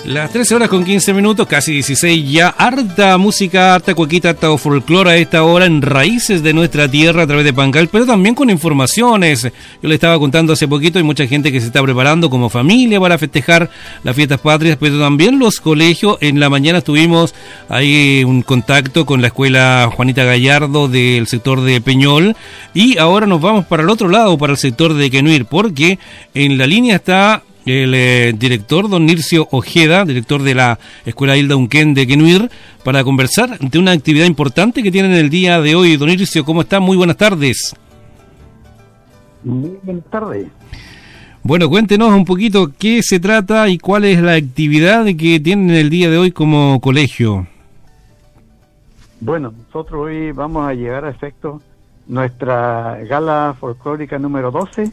Las 13 horas con 15 minutos, casi 16 ya. Harta música, harta cuequita, harta folclore a esta hora en Raíces de Nuestra Tierra a través de Pancal, pero también con informaciones. Yo le estaba contando hace poquito, hay mucha gente que se está preparando como familia para festejar las fiestas patrias, pero también los colegios. En la mañana tuvimos ahí un contacto con la escuela Juanita Gallardo del sector de Peñol, y ahora nos vamos para el otro lado, para el sector de Quenuir, porque en la línea está el director don Nircio Ojeda, director de la Escuela Hilda Unquén de Quenuir, para conversar de una actividad importante que tienen el día de hoy. Don Nircio, ¿cómo está? Muy buenas tardes. Muy buenas tardes. Bueno, cuéntenos un poquito qué se trata y cuál es la actividad que tienen el día de hoy como colegio. Bueno, nosotros hoy vamos a llevar a efecto nuestra gala folclórica número 12,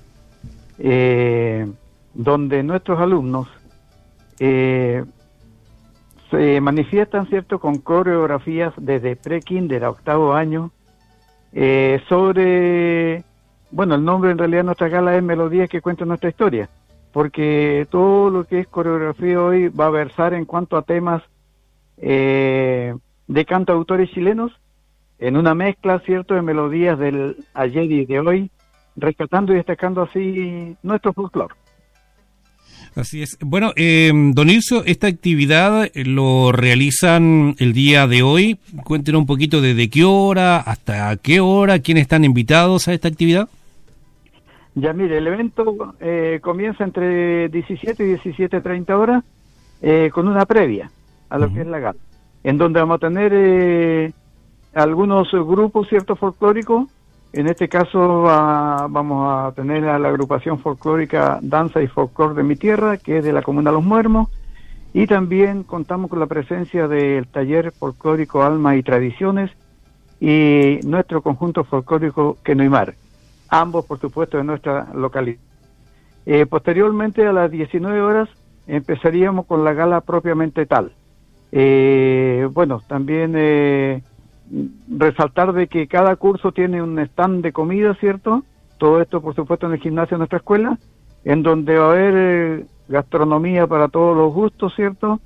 donde nuestros alumnos se manifiestan, ¿cierto?, con coreografías desde pre-kinder a octavo año, sobre, bueno, el nombre en realidad de nuestra gala es Melodías que cuentan nuestra historia, porque todo lo que es coreografía hoy va a versar en cuanto a temas de cantautores chilenos, en una mezcla, ¿cierto?, de melodías del ayer y de hoy, rescatando y destacando así nuestro folclore. Así es. Bueno, don Nircio, esta actividad lo realizan el día de hoy. Cuéntenos un poquito desde qué hora, hasta qué hora, quiénes están invitados a esta actividad. Ya, mire, el evento comienza entre 17 y 17:30 horas, con una previa a lo que es la gala, en donde vamos a tener algunos grupos, ¿cierto?, folclóricos. En este caso vamos a tener a la agrupación folclórica Danza y Folclor de mi Tierra, que es de la comuna Los Muermos, y también contamos con la presencia del taller folclórico Alma y Tradiciones y nuestro conjunto folclórico Quenuimar, ambos por supuesto de nuestra localidad. Posteriormente a las 19 horas empezaríamos con la gala propiamente tal. Bueno, también resaltar de que cada curso tiene un stand de comida, ¿cierto? Todo esto, por supuesto, en el gimnasio de nuestra escuela, en donde va a haber gastronomía para todos los gustos, ¿cierto?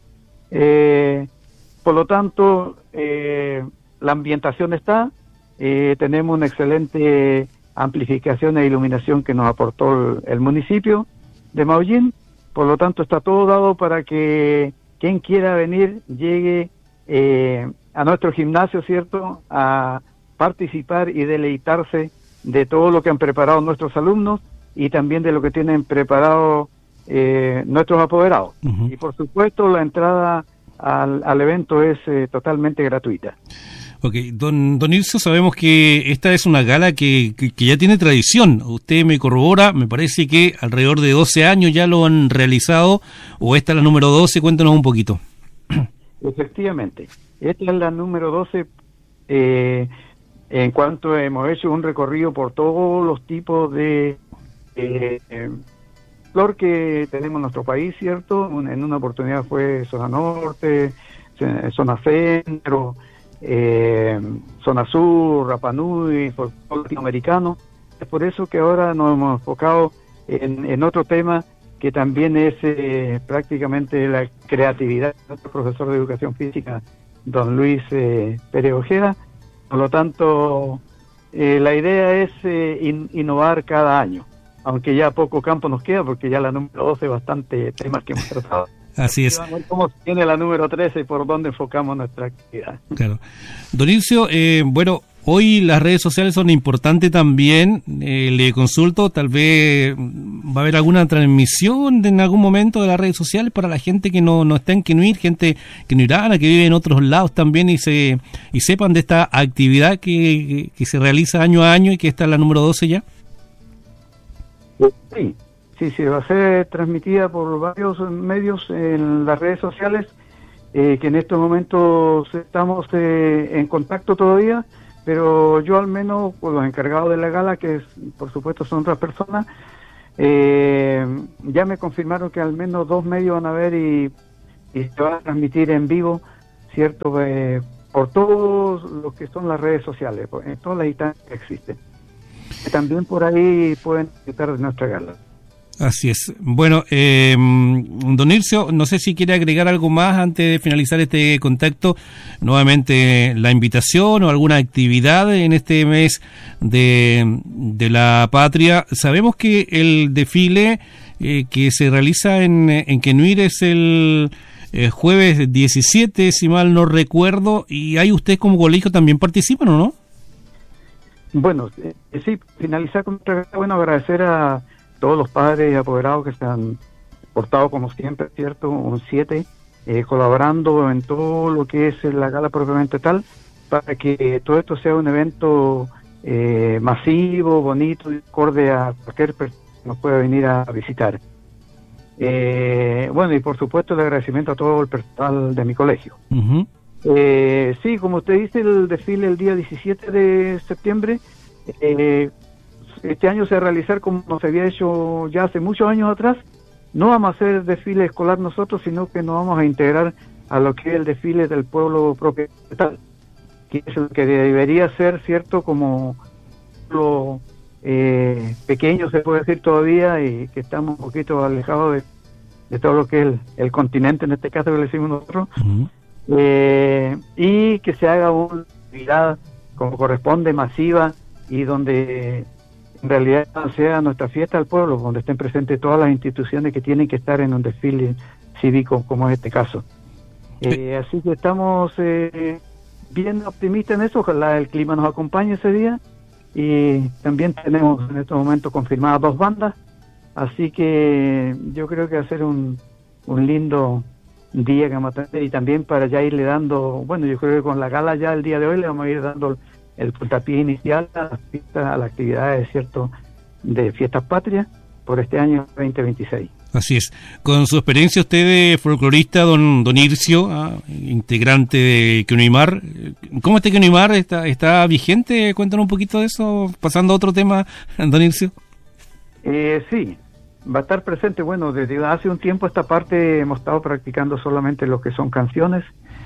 Por lo tanto, la ambientación está, tenemos una excelente amplificación e iluminación que nos aportó el municipio de Maullín, por lo tanto está todo dado para que quien quiera venir llegue a nuestro gimnasio, ¿cierto?, a participar y deleitarse de todo lo que han preparado nuestros alumnos y también de lo que tienen preparado nuestros apoderados. Y por supuesto la entrada al evento es totalmente gratuita. Ok, don Nircio, sabemos que esta es una gala que ya tiene tradición. Usted me corrobora, me parece que alrededor de 12 años ya lo han realizado, o esta es la número 12, cuéntanos un poquito. Efectivamente, esta es la número 12, en cuanto hemos hecho un recorrido por todos los tipos de flor que tenemos en nuestro país, ¿cierto? En una oportunidad fue zona norte, zona centro, zona sur, Rapa Nui, folclore latinoamericano. Es por eso que ahora nos hemos enfocado en otro tema que también es prácticamente la creatividad de nuestro profesor de educación física, don Luis Pérez Ojeda. Por lo tanto, la idea es innovar cada año, aunque ya poco campo nos queda, porque ya la número 12 bastante temas que hemos tratado. Así es. Vamos a ver cómo tiene la número 13 y por dónde enfocamos nuestra actividad. Claro. Don Nircio, bueno, hoy las redes sociales son importantes también. Le consulto, tal vez va a haber alguna transmisión en algún momento de las redes sociales para la gente que no está en Quenuir, gente quenuirana que vive en otros lados también y sepan de esta actividad que se realiza año a año y que esta es la número 12 ya. Sí, va a ser transmitida por varios medios en las redes sociales, que en estos momentos estamos en contacto todavía, pero yo al menos con los encargados de la gala, que por supuesto son otras personas, ya me confirmaron que al menos 2 medios van a ver y se van a transmitir en vivo, ¿cierto? Por todos los que son las redes sociales, en todas las instancias que existen. También por ahí pueden disfrutar de nuestra gala. Así es. Bueno, Don Ircio, no sé si quiere agregar algo más antes de finalizar este contacto. Nuevamente, la invitación o alguna actividad en este mes de la patria. Sabemos que el desfile que se realiza en Quenuir es el jueves 17, si mal no recuerdo, y ahí ustedes como colegio también participan, ¿o no? Bueno, sí, finalizar con agradecer a todos los padres y apoderados que se han portado como siempre, ¿cierto? Un 7, colaborando en todo lo que es la gala propiamente tal, para que todo esto sea un evento masivo, bonito y acorde a cualquier persona que nos pueda venir a visitar. Bueno, y por supuesto el agradecimiento a todo el personal de mi colegio. Uh-huh. Sí, como usted dice, el desfile el día 17 de septiembre, este año se va a realizar como se había hecho ya hace muchos años atrás. No vamos a hacer desfile escolar nosotros, sino que nos vamos a integrar a lo que es el desfile del pueblo propietario, que es el que debería ser, ¿cierto?, como lo pequeño se puede decir todavía, y que estamos un poquito alejados de todo lo que es el continente, en este caso que le decimos nosotros. Uh-huh. Y que se haga una actividad como corresponde, masiva, y donde en realidad sea nuestra fiesta del pueblo, donde estén presentes todas las instituciones que tienen que estar en un desfile cívico como es este caso. Así que estamos bien optimistas en eso. Ojalá el clima nos acompañe ese día, y también tenemos en este momento confirmadas 2 bandas, así que yo creo que va a ser un lindo día que vamos a tener, y también para ya irle dando, bueno, yo creo que con la gala ya el día de hoy le vamos a ir dando el puntapié inicial a las actividades, ¿cierto?, de Fiestas Patrias por este año 2026. Así es. Con su experiencia usted de folclorista, don Ircio, integrante de Quenuimar, ¿cómo este Quenuimar está vigente? Cuéntanos un poquito de eso, pasando a otro tema, don Ircio. Sí, va a estar presente. Bueno, desde hace un tiempo esta parte hemos estado practicando solamente lo que son canciones,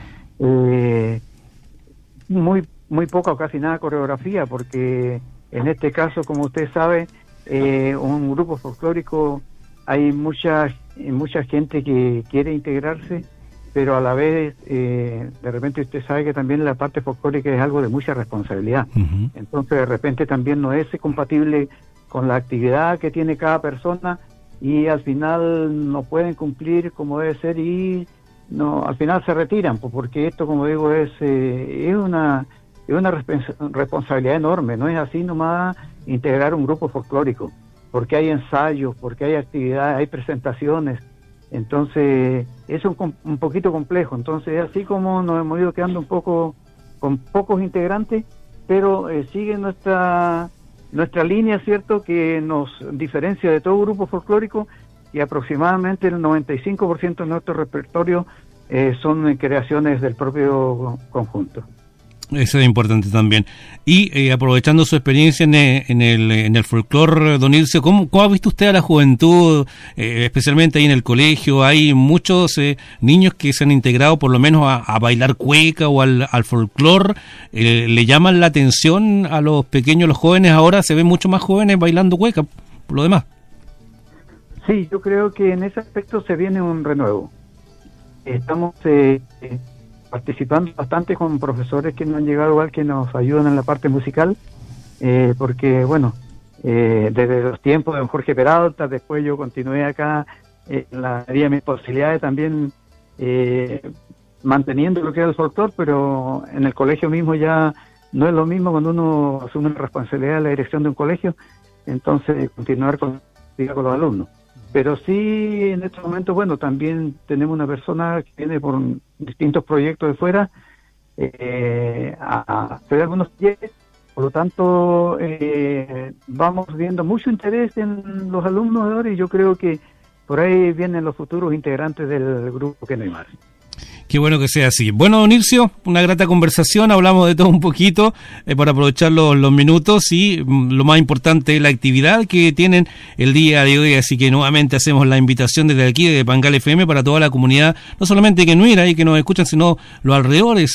muy poca o casi nada coreografía, porque en este caso, como usted sabe, un grupo folclórico, hay mucha gente que quiere integrarse, pero a la vez de repente usted sabe que también la parte folclórica es algo de mucha responsabilidad. Uh-huh. Entonces de repente también no es compatible con la actividad que tiene cada persona, y al final no pueden cumplir como debe ser, y no, al final se retiran, porque esto, como digo, es una responsabilidad enorme. No es así nomás integrar un grupo folclórico, porque hay ensayos, porque hay actividades, hay presentaciones. Entonces es un poquito complejo. Entonces, así como nos hemos ido quedando un poco con pocos integrantes, pero sigue nuestra línea, ¿cierto?, que nos diferencia de todo grupo folclórico, y aproximadamente el 95% de nuestro repertorio son creaciones del propio conjunto. Eso es importante también. Y aprovechando su experiencia en el folclore, don Ircio, ¿cómo ha visto usted a la juventud, especialmente ahí en el colegio? Hay muchos niños que se han integrado por lo menos a bailar cueca o al folclore. ¿Le llaman la atención a los pequeños, los jóvenes? Ahora se ven mucho más jóvenes bailando cueca, por lo demás. Sí, yo creo que en ese aspecto se viene un renuevo. Estamos participando bastante con profesores que nos han llegado, igual, que nos ayudan en la parte musical, porque bueno, desde los tiempos de don Jorge Peralta, después yo continué acá en la área de mis posibilidades también, manteniendo lo que era el folclore, pero en el colegio mismo ya no es lo mismo cuando uno asume la responsabilidad de la dirección de un colegio, entonces continuar con los alumnos. Pero sí, en estos momentos, bueno, también tenemos una persona que viene por distintos proyectos de fuera a hacer algunos talleres. Por lo tanto, vamos viendo mucho interés en los alumnos de ahora, y yo creo que por ahí vienen los futuros integrantes del grupo Quenuimar. Qué bueno que sea así. Bueno, don Ircio, una grata conversación, hablamos de todo un poquito para aprovechar los minutos, y lo más importante es la actividad que tienen el día de hoy, así que nuevamente hacemos la invitación desde aquí, de Pangal FM, para toda la comunidad, no solamente que Quenuir, ahí que nos escuchan, sino los alrededores.